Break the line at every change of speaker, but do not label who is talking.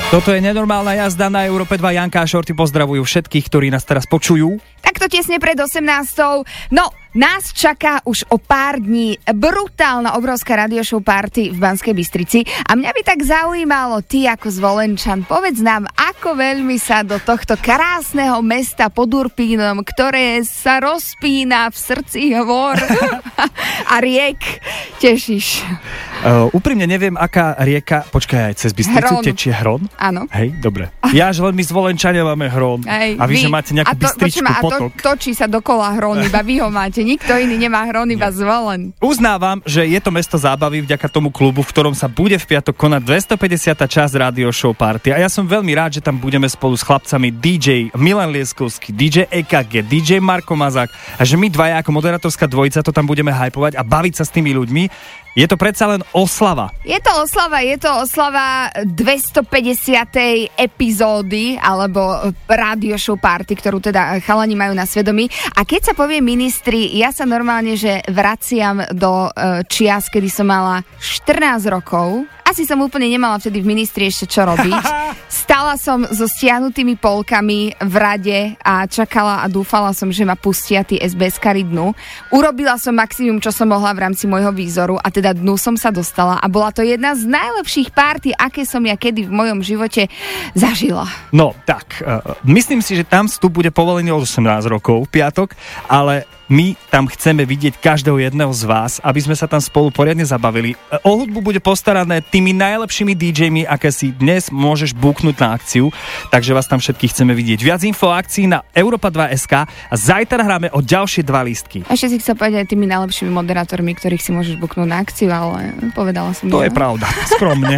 Toto je nenormálna jazda na Európe 2. Janka a Šorty pozdravujú všetkých, ktorí nás teraz počujú.
Takto tesne pred 18. No, nás čaká už o pár dní brutálna, obrovská radioshow party v Banskej Bystrici. A mňa by tak zaujímalo, ty ako Zvolenčan, povedz nám, ako veľmi sa do tohto krásneho mesta pod Urpínom, ktoré sa rozpína v srdci hôr a riek, tešíš?
Úprimne neviem, aká rieka, počkaj, aj cez Bystricu tečie Hron?
Áno.
Hej, dobre. Ja, že len my Zvolenčania máme Hron.
Hej,
a vy, že máte nejakú Bystričku, potok.
A točí sa dokola Hron, iba vy ho máte. Nikto iný nemá Hron, iba Zvolen.
Uznávam, že je to mesto zábavy vďaka tomu klubu, v ktorom sa bude v piatok konať 250. časť Radio Show Party. A ja som veľmi rád, že tam budeme spolu s chlapcami DJ Milan Lieskovský, DJ EKG, DJ Marko Mazák a že my dvaja ako moderátorská dvojica to tam budeme hypovať a baviť sa s tými ľuďmi. Je to predsa len oslava. Je to oslava 250. epizódy alebo Radio Show Party, ktorú teda chalani majú na svedomí. A keď sa povie ministri, ja sa normálne, že vraciam do čias, kedy som mala 14 rokov. Asi som úplne nemala vtedy v ministri ešte čo robiť. Stala som so stiahnutými polkami v rade a čakala a dúfala som, že ma pustia tí SBS-kari dnu. Urobila som maximum, čo som mohla v rámci môjho výzoru a teda dnu som sa dostala a bola to jedna z najlepších párty, aké som ja kedy v mojom živote zažila. No tak, myslím si, že tam vstup bude povolený od 18 rokov v piatok, ale my tam chceme vidieť každého jedného z vás, aby sme sa tam spolu poriadne zabavili. O hudbu bude postarané tými najlepšími DJmi, aké si dnes môžeš buknúť na akciu, takže vás tam všetkých chceme vidieť. Viac info o akcii na Europa2.sk a zajtra hráme o ďalšie 2 lístky.
Ešte si chcel povedať tými najlepšími moderátormi, ktorých si môžeš buknúť na akciu, ale povedala som.
To je pravda, skromne.